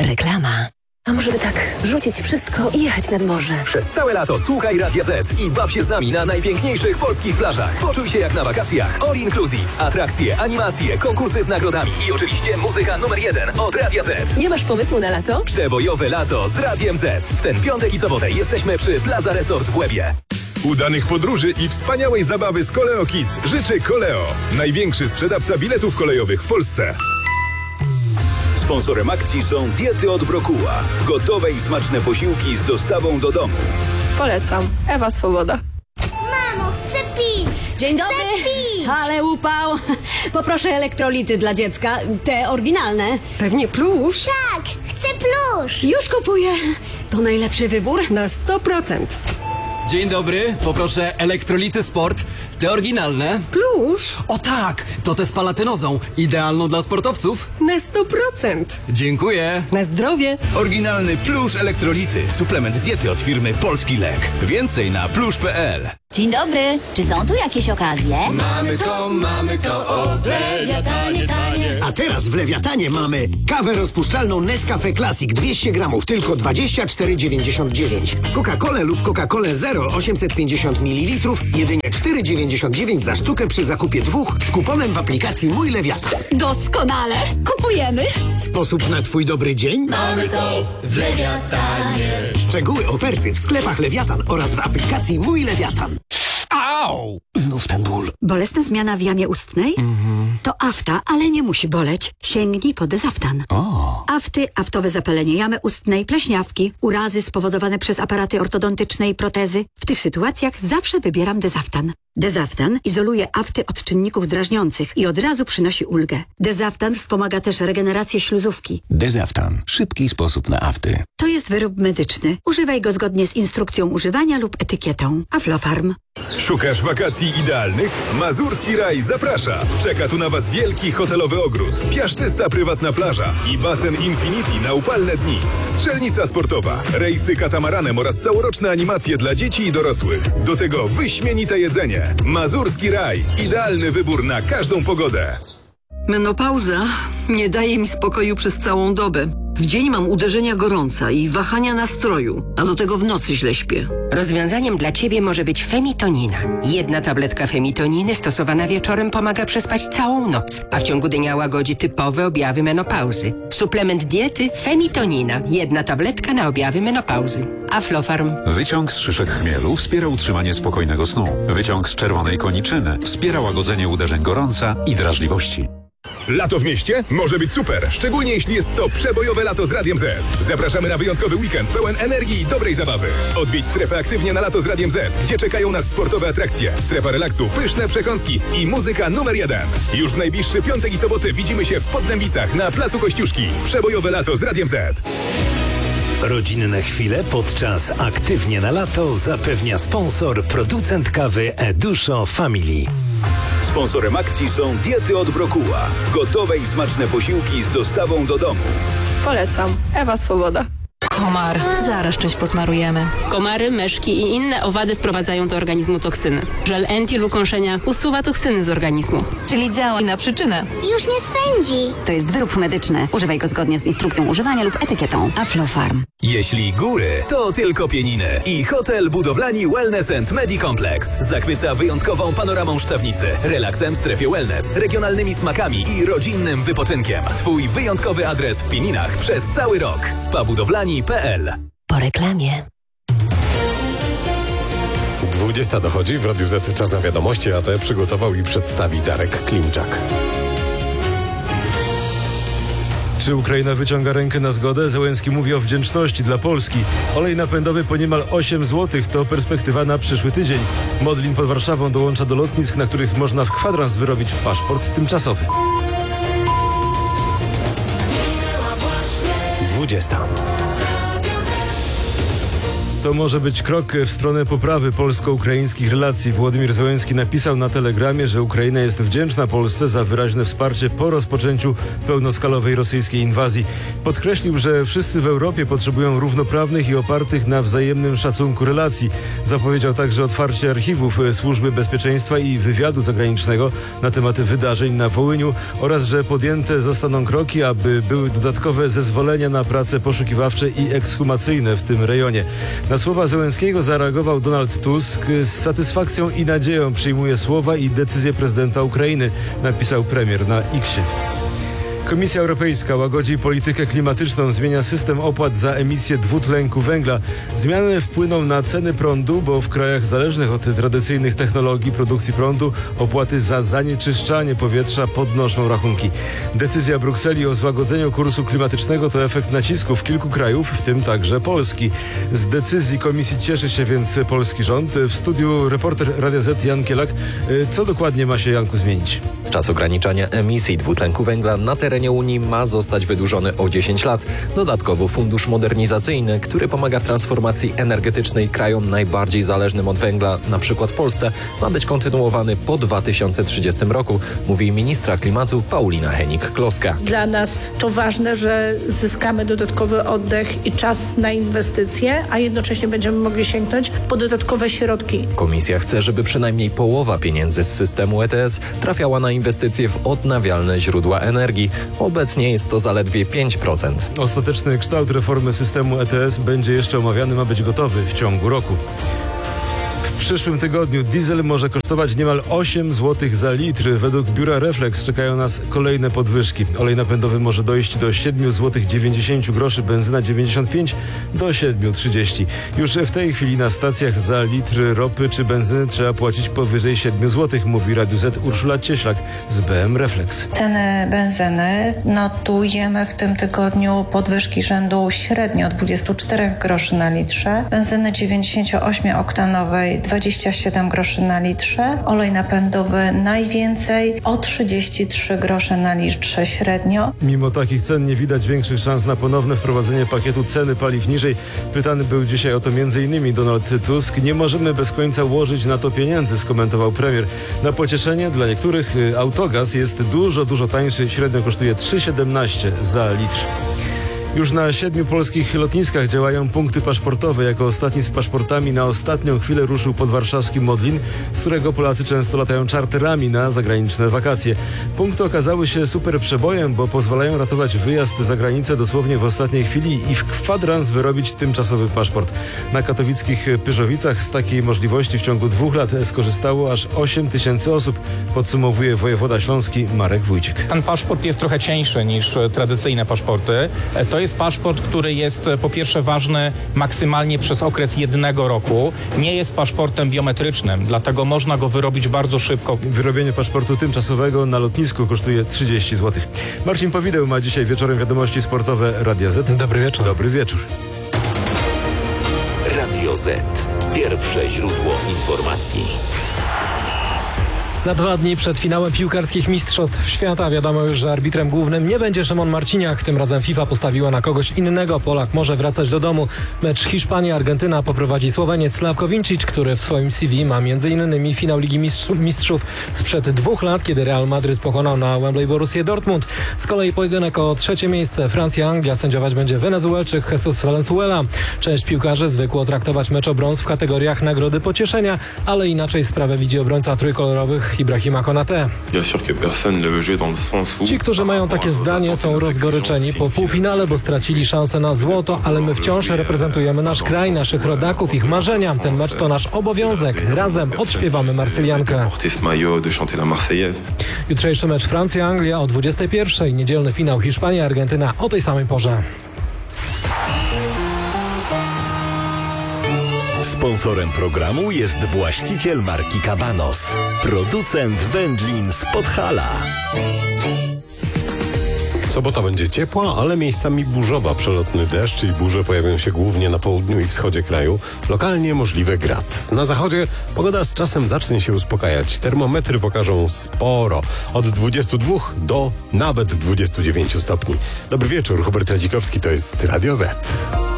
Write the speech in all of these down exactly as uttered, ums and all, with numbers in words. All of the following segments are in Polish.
Reklama. A może by tak rzucić wszystko i jechać nad morze? Przez całe lato słuchaj Radia Z i baw się z nami na najpiękniejszych polskich plażach. Poczuj się jak na wakacjach. All inclusive. Atrakcje, animacje, konkursy z nagrodami i oczywiście muzyka numer jeden od Radia Z. Nie masz pomysłu na lato? Przebojowe lato z Radiem Z. W ten piątek i sobotę jesteśmy przy Plaza Resort w Łebie. Udanych podróży i wspaniałej zabawy z Koleo Kids życzy Koleo. Największy sprzedawca biletów kolejowych w Polsce. Sponsorem akcji są diety od Brokuła. Gotowe i smaczne posiłki z dostawą do domu. Polecam. Ewa Swoboda. Mamo, chcę pić! Dzień chcę dobry! Pić. Ale upał! Poproszę elektrolity dla dziecka, te oryginalne. Pewnie plusz. Tak, chcę plusz! Już kupuję. To najlepszy wybór? Na sto procent. Dzień dobry, poproszę elektrolity sport, te oryginalne. Plusz. O tak, to te z palatynozą, idealną dla sportowców. Na sto procent. Dziękuję. Na zdrowie. Oryginalny plusz elektrolity. Suplement diety od firmy Polski Lek. Więcej na plusz kropka p l. Dzień dobry, czy są tu jakieś okazje? Mamy to, mamy to, o w Lewiatanie tanie. A teraz w Lewiatanie mamy kawę rozpuszczalną Nescafe Classic dwieście gramów, tylko dwadzieścia cztery dziewięćdziesiąt dziewięć. Coca-Colę lub Coca-Colę Zero osiemset pięćdziesiąt mililitrów, jedynie cztery dziewięćdziesiąt dziewięć za sztukę przy zakupie dwóch z kuponem w aplikacji Mój Lewiatan. Doskonale! Kupujemy! Sposób na twój dobry dzień? Mamy to w Lewiatanie. Szczegóły oferty w sklepach Lewiatan oraz w aplikacji Mój Lewiatan. Au! Znów ten ból. Bolesna zmiana w jamie ustnej? Mhm. To afta, ale nie musi boleć. Sięgnij po Dezaftan. O. Afty, aftowe zapalenie jamy ustnej, pleśniawki, urazy spowodowane przez aparaty ortodontyczne i protezy. W tych sytuacjach zawsze wybieram Dezaftan. Dezaftan izoluje afty od czynników drażniących i od razu przynosi ulgę. Dezaftan wspomaga też regenerację śluzówki. Dezaftan. Szybki sposób na afty. To jest wyrób medyczny. Używaj go zgodnie z instrukcją używania lub etykietą. Aflofarm. Szukasz wakacji idealnych? Mazurski Raj zaprasza. Czeka tu na Was wielki hotelowy ogród, piaszczysta prywatna plaża i basen Infinity na upalne dni. Strzelnica sportowa, rejsy katamaranem oraz całoroczne animacje dla dzieci i dorosłych. Do tego wyśmienite jedzenie. Mazurski Raj. Idealny wybór na każdą pogodę. Menopauza nie daje mi spokoju przez całą dobę. W dzień mam uderzenia gorąca i wahania nastroju, a do tego w nocy źle śpię. Rozwiązaniem dla Ciebie może być Femitonina. Jedna tabletka Femitoniny stosowana wieczorem pomaga przespać całą noc, a w ciągu dnia łagodzi typowe objawy menopauzy. Suplement diety Femitonina. Jedna tabletka na objawy menopauzy. Aflofarm. Wyciąg z szyszek chmielu wspiera utrzymanie spokojnego snu. Wyciąg z czerwonej koniczyny wspiera łagodzenie uderzeń gorąca i drażliwości. Lato w mieście może być super, szczególnie jeśli jest to przebojowe lato z Radiem Z. Zapraszamy na wyjątkowy weekend pełen energii i dobrej zabawy. Odwiedź strefę aktywnie na lato z Radiem Z, gdzie czekają nas sportowe atrakcje, strefa relaksu, pyszne przekąski i muzyka numer jeden. Już w najbliższy piątek i soboty widzimy się w Poddębicach na Placu Kościuszki. Przebojowe lato z Radiem Z. Rodzinne chwile podczas Aktywnie na lato zapewnia sponsor, producent kawy Eduszo Family. Sponsorem akcji są diety od Brokuła. Gotowe i smaczne posiłki z dostawą do domu. Polecam. Ewa Swoboda. Komar. Zaraz coś posmarujemy. Komary, myszki i inne owady wprowadzają do organizmu toksyny. Żel Enti-Lukąszenia usuwa toksyny z organizmu. Czyli działa na przyczynę. Już nie swędzi. To jest wyrób medyczny. Używaj go zgodnie z instrukcją używania lub etykietą. Aflofarm. Jeśli góry, to tylko pieniny. I hotel Budowlani Wellness and Medi Complex zachwyca wyjątkową panoramą Szczawnicy, relaksem w strefie wellness, regionalnymi smakami i rodzinnym wypoczynkiem. Twój wyjątkowy adres w Pieninach przez cały rok. spa budowlani kropka p l. Po reklamie. dwudziesta dochodzi, w Radiu Z czas na wiadomości, a te przygotował i przedstawi Darek Klimczak. Czy Ukraina wyciąga rękę na zgodę? Zełenski mówi o wdzięczności dla Polski. Olej napędowy po niemal osiem złotych to perspektywa na przyszły tydzień. Modlin pod Warszawą dołącza do lotnisk, na których można w kwadrans wyrobić paszport tymczasowy. dwudziesta. To może być krok w stronę poprawy polsko-ukraińskich relacji. Władimir Zełenski napisał na Telegramie, że Ukraina jest wdzięczna Polsce za wyraźne wsparcie po rozpoczęciu pełnoskalowej rosyjskiej inwazji. Podkreślił, że wszyscy w Europie potrzebują równoprawnych i opartych na wzajemnym szacunku relacji. Zapowiedział także otwarcie archiwów Służby Bezpieczeństwa i Wywiadu Zagranicznego na temat wydarzeń na Wołyniu oraz, że podjęte zostaną kroki, aby były dodatkowe zezwolenia na prace poszukiwawcze i ekshumacyjne w tym rejonie. Na słowa Zełenskiego zareagował Donald Tusk. Z satysfakcją i nadzieją przyjmuje słowa i decyzje prezydenta Ukrainy, napisał premier na X-ie. Komisja Europejska łagodzi politykę klimatyczną, zmienia system opłat za emisję dwutlenku węgla. Zmiany wpłyną na ceny prądu, bo w krajach zależnych od tradycyjnych technologii produkcji prądu opłaty za zanieczyszczanie powietrza podnoszą rachunki. Decyzja Brukseli o złagodzeniu kursu klimatycznego to efekt nacisków kilku krajów, w tym także Polski. Z decyzji komisji cieszy się więc polski rząd. W studiu reporter Radia Z Jan Kielak. Co dokładnie ma się, Janku, zmienić? Czas ograniczania emisji dwutlenku węgla na terenie Unii ma zostać wydłużony o dziesięć lat. Dodatkowo fundusz modernizacyjny, który pomaga w transformacji energetycznej krajom najbardziej zależnym od węgla, na przykład Polsce, ma być kontynuowany po dwa tysiące trzydziestym roku, mówi ministra klimatu Paulina Hennig-Kloska. Dla nas to ważne, że zyskamy dodatkowy oddech i czas na inwestycje, a jednocześnie będziemy mogli sięgnąć po dodatkowe środki. Komisja chce, żeby przynajmniej połowa pieniędzy z systemu E T S trafiała na inwestycje w odnawialne źródła energii. Obecnie jest to zaledwie pięć procent. Ostateczny kształt reformy systemu E T S będzie jeszcze omawiany, ma być gotowy w ciągu roku. W przyszłym tygodniu diesel może kosztować niemal osiem złotych za litr. Według biura Reflex czekają nas kolejne podwyżki. Olej napędowy może dojść do siedem złotych dziewięćdziesiąt groszy, benzyna dziewięćdziesiąt pięć do siedem trzydzieści. Już w tej chwili na stacjach za litr ropy czy benzyny trzeba płacić powyżej siedem złotych, mówi Radiu Z Urszula Cieślak z B M Reflex. Ceny benzyny notujemy w tym tygodniu podwyżki rzędu średnio dwadzieścia cztery groszy na litrze, benzyny dziewięćdziesięcioośmioktanowej dwadzieścia siedem groszy na litrze, olej napędowy najwięcej o trzydzieści trzy grosze na litrze średnio. Mimo takich cen nie widać większych szans na ponowne wprowadzenie pakietu ceny paliw niżej. Pytany był dzisiaj o to między innymi Donald Tusk. Nie możemy bez końca łożyć na to pieniędzy, skomentował premier. Na pocieszenie dla niektórych autogaz jest dużo, dużo tańszy. Średnio kosztuje trzy siedemnaście za litr. Już na siedmiu polskich lotniskach działają punkty paszportowe. Jako ostatni z paszportami na ostatnią chwilę ruszył podwarszawski Modlin, z którego Polacy często latają czarterami na zagraniczne wakacje. Punkty okazały się super przebojem, bo pozwalają ratować wyjazd za granicę dosłownie w ostatniej chwili i w kwadrans wyrobić tymczasowy paszport. Na katowickich Pyrzowicach z takiej możliwości w ciągu dwóch lat skorzystało aż osiem tysięcy osób, podsumowuje wojewoda śląski Marek Wójcik. Ten paszport jest trochę cieńszy niż tradycyjne paszporty. To jest paszport, który jest po pierwsze ważny maksymalnie przez okres jednego roku. Nie jest paszportem biometrycznym, dlatego można go wyrobić bardzo szybko. Wyrobienie paszportu tymczasowego na lotnisku kosztuje trzydzieści złotych. Marcin Powideł ma dzisiaj wieczorem wiadomości sportowe Radia Z. Dobry wieczór. Dobry wieczór. Radio Z. Pierwsze źródło informacji. Na dwa dni przed finałem piłkarskich Mistrzostw Świata wiadomo już, że arbitrem głównym nie będzie Szymon Marciniak. Tym razem FIFA postawiła na kogoś innego. Polak może wracać do domu. Mecz Hiszpania-Argentyna poprowadzi Słoweniec Slavko Vincic, który w swoim C V ma między innymi finał Ligi Mistrzów sprzed dwóch lat, kiedy Real Madryt pokonał na Wembley Borussię Dortmund. Z kolei pojedynek o trzecie miejsce Francja-Anglia sędziować będzie Wenezuelczyk Jesus Valenzuela. Część piłkarzy zwykło traktować mecz o brąz w kategoriach nagrody pocieszenia, ale inaczej sprawę widzi obrońca trójkolorowych Ibrahima Konaté. Ci, którzy mają takie zdanie, są rozgoryczeni po półfinale, bo stracili szansę na złoto, ale my wciąż reprezentujemy nasz kraj, naszych rodaków, ich marzenia. Ten mecz to nasz obowiązek. Razem odśpiewamy Marsyliankę. Jutrzejszy mecz Francja-Anglia o dwudziestej pierwszej, niedzielny finał Hiszpania-Argentyna o tej samej porze. Sponsorem programu jest właściciel marki Cabanos, producent wędlin z Podhala. Sobota będzie ciepła, ale miejscami burzowa. Przelotny deszcz i burze pojawią się głównie na południu i wschodzie kraju. Lokalnie możliwy grad. Na zachodzie pogoda z czasem zacznie się uspokajać. Termometry pokażą sporo. Od dwudziestu dwóch do nawet dwudziestu dziewięciu stopni. Dobry wieczór, Hubert Radzikowski, to jest Radio Z.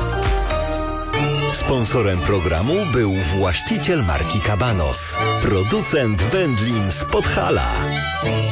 Sponsorem programu był właściciel marki Cabanos, producent wędlin z Podhala.